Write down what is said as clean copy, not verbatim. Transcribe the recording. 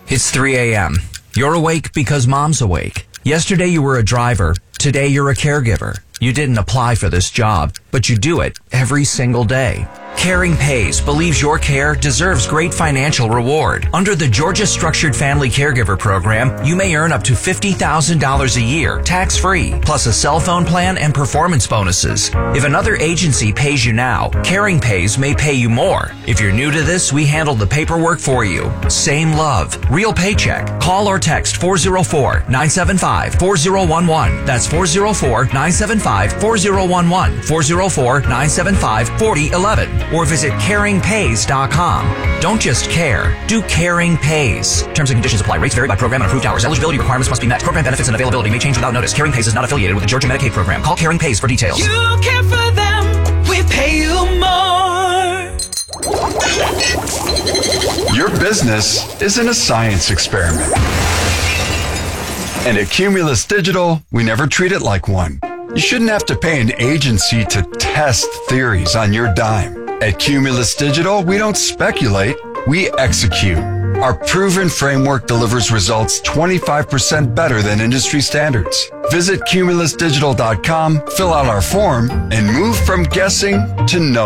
It's 3 a.m. You're awake because mom's awake. Yesterday you were a driver. Today you're a caregiver. You didn't apply for this job, but you do it every single day. Caring Pays believes your care deserves great financial reward. Under the Georgia Structured Family Caregiver Program, you may earn up to $50,000 a year, tax-free, plus a cell phone plan and performance bonuses. If another agency pays you now, Caring Pays may pay you more. If you're new to this, we handle the paperwork for you. Same love, real paycheck. Call or text 404-975-4011. That's 404-975-4011. 404-975-4011. Or visit caringpays.com. Don't just care. Do Caring Pays. Terms and conditions apply. Rates vary by program and approved hours. Eligibility requirements must be met. Program benefits and availability may change without notice. Caring Pays is not affiliated with the Georgia Medicaid program. Call Caring Pays for details. You care for them. We pay you more. Your business isn't a science experiment. And at Cumulus Digital, we never treat it like one. You shouldn't have to pay an agency to test theories on your dime. At Cumulus Digital, we don't speculate, we execute. Our proven framework delivers results 25% better than industry standards. Visit cumulusdigital.com, fill out our form, and move from guessing to knowing.